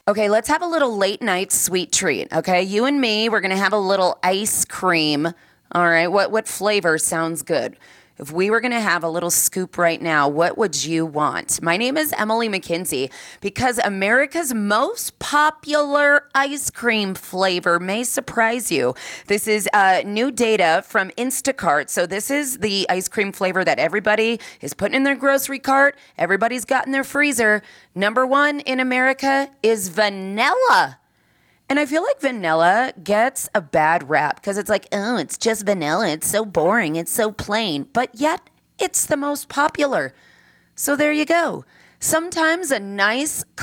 Okay, let's have a little late night sweet treat. Okay, you and me, we're gonna have a little ice cream. All right, what flavor sounds good? If we were gonna have a little scoop right now, what would you want? My name is Emily McKinsey because America's most popular ice cream flavor may surprise you. This is new data from Instacart. So this is the ice cream flavor that everybody is putting in their grocery cart. Everybody's got in their freezer. Number one in America is vanilla. And I feel like vanilla gets a bad rap because it's like, oh, it's just vanilla. It's so boring. It's so plain. But yet, it's the most popular. So there you go. Sometimes a nice